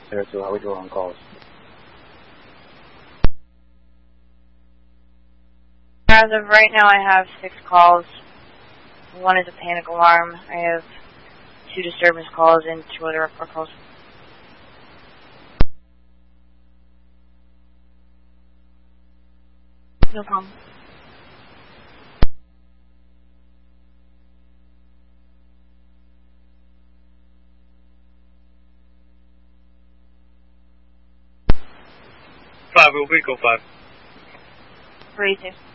02, how we doing on calls? As of right now, I have 6 calls. 1 is a panic alarm. I have 2 disturbance calls and 2 other report calls. No problem. We'll be go 5. 3-2.